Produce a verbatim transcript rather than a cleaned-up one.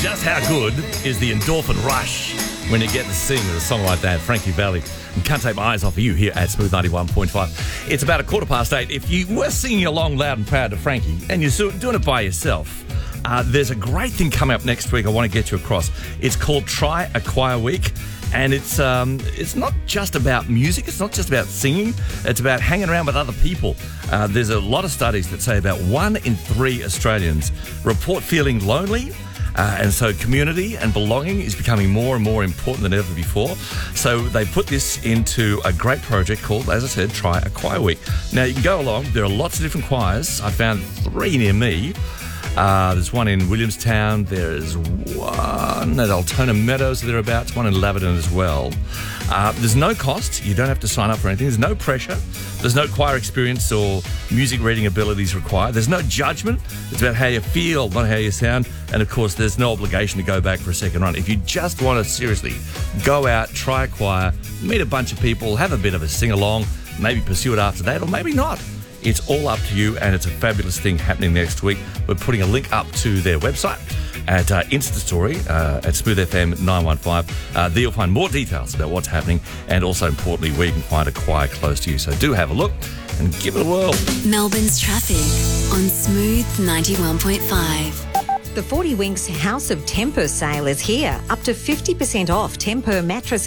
Just how good is the endorphin rush when you get to sing with a song like that? Frankie Valli. And Can't Take My Eyes Off of You here at Smooth ninety-one point five. It's about a quarter past eight. If you were singing along loud and proud to Frankie and you're doing it by yourself, uh, there's a great thing coming up next week I want to get you across. It's called Try a Choir Week. And it's um, it's not just about music. It's not just about singing. It's about hanging around with other people. Uh, there's a lot of studies that say about one in three Australians report feeling lonely. Uh, and so community and belonging is becoming more and more important than ever before. So they put this into a great project called, as I said, Try a Choir Week. Now, you can go along. There are lots of different choirs. I found three near me. Uh, there's one in Williamstown. There's one at Altona Meadows, thereabouts, one in Laverton as well. Uh, there's no cost. You don't have to sign up for anything. There's no pressure. There's no choir experience or music reading abilities required. There's no judgment. It's about how you feel, not how you sound. And, of course, there's no obligation to go back for a second run. If you just want to seriously go out, try a choir, meet a bunch of people, have a bit of a sing-along, maybe pursue it after that, or maybe not. It's all up to you, and it's a fabulous thing happening next week. We're putting a link up to their website at uh, Insta Story uh, at Smooth F M nine one five. Uh, there you'll find more details about what's happening and also, importantly, where you can find a choir close to you. So do have a look and give it a whirl. Melbourne's traffic on Smooth ninety-one point five. The forty Winks House of Temper sale is here. Up to fifty percent off Temper mattresses.